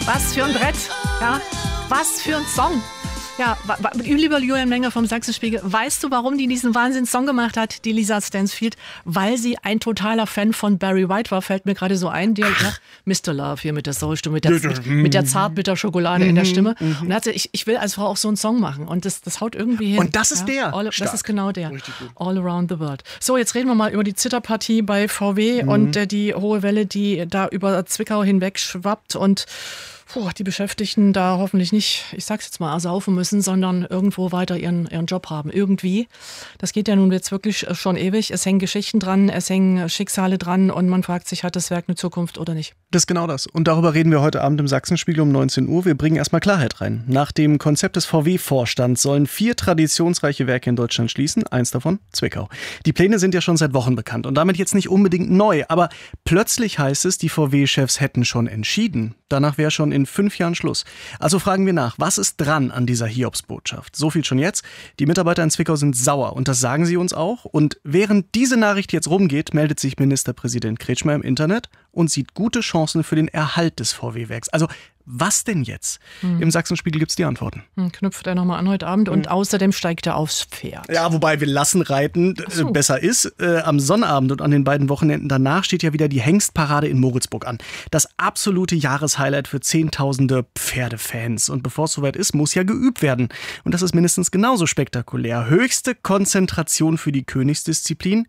Was für ein Brett. Ja, was für ein Song. Ja, lieber Julian Menger vom Sachsenspiegel, weißt du, warum die diesen Wahnsinns-Song gemacht hat, die Lisa Stansfield? Weil sie ein totaler Fan von Barry White war, fällt mir gerade so ein. Der, ja, Mr. Love hier mit der Soulstimme, mit der Zartbitter-Schokolade in der Stimme. Und da hat sie, ich will als Frau auch so einen Song machen. Und das haut irgendwie hin. Und das ist der? Das ist genau der. All Around the World. So, jetzt reden wir mal über die Zitterpartie bei VW und die hohe Welle, die da über Zwickau hinweg schwappt und die Beschäftigten da hoffentlich nicht, ich sag's jetzt mal, ersaufen müssen, sondern irgendwo weiter ihren Job haben. Irgendwie. Das geht ja nun jetzt wirklich schon ewig. Es hängen Geschichten dran, es hängen Schicksale dran und man fragt sich, hat das Werk eine Zukunft oder nicht? Das ist genau das. Und darüber reden wir heute Abend im Sachsenspiegel um 19 Uhr. Wir bringen erstmal Klarheit rein. Nach dem Konzept des VW-Vorstands sollen 4 traditionsreiche Werke in Deutschland schließen. Eins davon Zwickau. Die Pläne sind ja schon seit Wochen bekannt und damit jetzt nicht unbedingt neu. Aber plötzlich heißt es, die VW-Chefs hätten schon entschieden. Danach wäre schon in 5 Jahren Schluss. Also fragen wir nach, was ist dran an dieser Hiobsbotschaft? So viel schon jetzt. Die Mitarbeiter in Zwickau sind sauer und das sagen sie uns auch. Und während diese Nachricht jetzt rumgeht, meldet sich Ministerpräsident Kretschmer im Internet und sieht gute Chancen für den Erhalt des VW-Werks. Also was denn jetzt? Im Sachsenspiegel gibt es die Antworten. Knüpft er nochmal an heute Abend und außerdem steigt er aufs Pferd. Ja, wobei wir lassen reiten besser ist. Am Sonnabend und an den beiden Wochenenden danach steht ja wieder die Hengstparade in Moritzburg an. Das absolute Jahreshighlight für Zehntausende Pferdefans. Und bevor es soweit ist, muss ja geübt werden. Und das ist mindestens genauso spektakulär. Höchste Konzentration für die Königsdisziplin.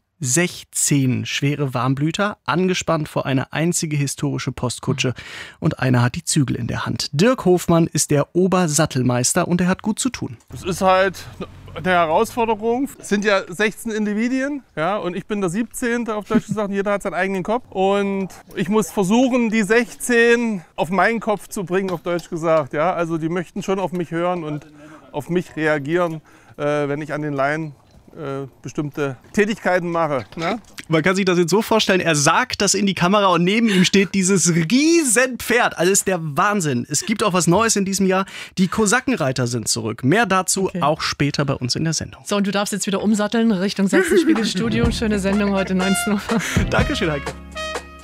16 schwere Warmblüter, angespannt vor eine einzige historische Postkutsche. Und einer hat die Zügel in der Hand. Dirk Hofmann ist der Obersattelmeister und er hat gut zu tun. Es ist halt eine Herausforderung. Es sind ja 16 Individuen, ja, und ich bin der 17. auf Deutsch gesagt. Jeder hat seinen eigenen Kopf. Und ich muss versuchen, die 16 auf meinen Kopf zu bringen, auf Deutsch gesagt. Ja. Also die möchten schon auf mich hören und auf mich reagieren, wenn ich an den Leinen bestimmte Tätigkeiten mache. Ne? Man kann sich das jetzt so vorstellen, er sagt das in die Kamera und neben ihm steht dieses riesen Pferd. Also ist der Wahnsinn. Es gibt auch was Neues in diesem Jahr. Die Kosakenreiter sind zurück. Mehr dazu auch später bei uns in der Sendung. So, und du darfst jetzt wieder umsatteln Richtung Sachsenspiegel Studio. Schöne Sendung heute 19 Uhr. Dankeschön, Heike.